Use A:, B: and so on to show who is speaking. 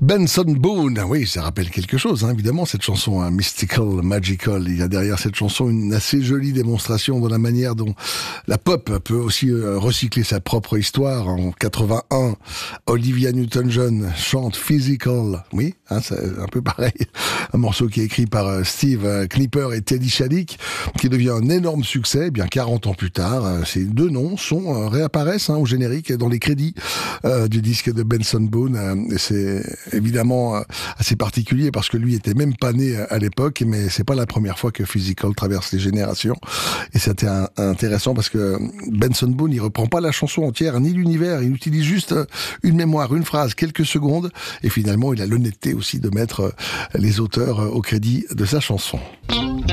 A: Benson Boone, oui, ça rappelle quelque chose, hein, évidemment, cette chanson, hein, Mystical, Magical. Il y a derrière cette chanson une assez jolie démonstration de la manière dont la pop peut aussi recycler sa propre histoire. En 81, Olivia Newton-John chante Physical, oui, hein, c'est un peu pareil, un morceau qui est écrit par Steve Knipper et Teddy Schadik, qui devient un énorme succès. Eh bien, 40 ans plus tard, ces deux noms réapparaissent au générique et dans les crédits du disque de Benson Boone. C'est évidemment assez particulier parce que lui était même pas né à l'époque, mais c'est pas la première fois que Physical traverse les générations. Et c'était intéressant parce que Benson Boone, il reprend pas la chanson entière ni l'univers, il utilise juste une mémoire, une phrase, quelques secondes, et finalement il a l'honnêteté aussi de mettre les auteurs au crédit de sa chanson.